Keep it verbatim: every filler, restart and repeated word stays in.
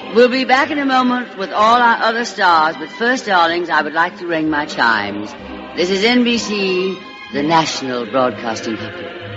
We'll be back in a moment with all our other stars, but first, darlings, I would like to ring my chimes. This is N B C, the National Broadcasting Company.